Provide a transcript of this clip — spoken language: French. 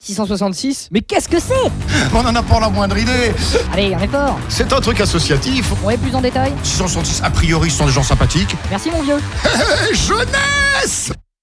666? Mais qu'est-ce que c'est? On n'en a pas la moindre idée. Allez, un effort. C'est un truc associatif. Ouais, plus en détail. 666, a priori, ce sont des gens sympathiques. Merci mon vieux. Jeunesse!